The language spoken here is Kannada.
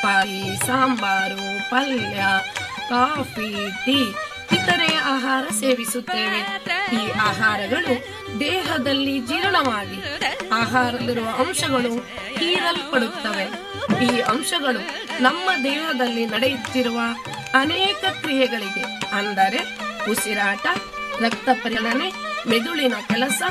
ಚಪಾತಿ, ಸಾಂಬಾರು, ಪಲ್ಯ, ಕಾಫಿ, ಟೀ ಇತರೆ ಆಹಾರ ಸೇವಿಸುತ್ತೇವೆ. ಈ ಆಹಾರಗಳು ದೇಹದಲ್ಲಿ ಜೀರ್ಣವಾಗಿ ಆಹಾರದಲ್ಲಿರುವ ಅಂಶಗಳು ಹೀರಲ್ಪಡುತ್ತವೆ. ಈ ಅಂಶಗಳು ನಮ್ಮ ದೇಹದಲ್ಲಿ ನಡೆಯುತ್ತಿರುವ ಅನೇಕ ಕ್ರಿಯೆಗಳಿಗೆ ಅಂದರೆ ಉಸಿರಾಟ, ರಕ್ತ ಪರಿಚಲನೆ, ಮೆದುಳಿನ ಕೆಲಸ